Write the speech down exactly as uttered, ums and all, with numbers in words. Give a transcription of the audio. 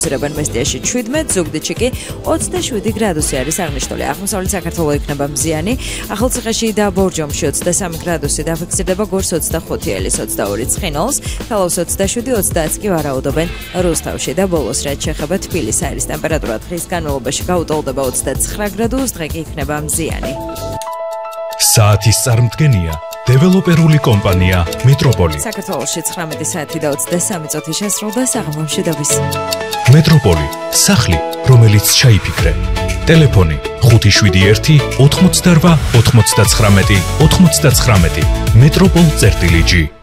ზრებენ მესტიაში შვიდმეტ, ზუგდიდში კი ოცდაშვიდი გრადუსი არის აღნიშნული. აღმოსავლეთ საქართველოს იქნება მზიანი, ახალციხეში და ბორჯომში ოცდასამი გრადუსი დაფიქსირდება, გორს ოცდახუთი, ელის ოცდაორი, ცხინვალს, თალავს ოცდაშვიდი, ოცდაათი კი ვარაუდობენ რუსთავში და ბოლოს რაც შეეხება თბილისს, აირის ტემპერატურა დღის განმავლობაში გაუტოლდება ოცდაცხრა გრადუსს, დღე კი იქნება მზიანი. საათის წარმდგენია დეველოპერული კომპანია მეტროპოლი. საქართველოში ცხრამეტი საათი და ოცდასამი წუთი შესრულდა საღამომში დობის. მეტროპოლი, სახლი, რომელიც ჩაიფიქრე. ტელეფონი ხუთი შვიდი ერთი ოთხმოცდარვა ოთხმოცდაცხრამეტი ოთხმოცდაცხრამეტი. მეტროპოლ წერტილი ჯი.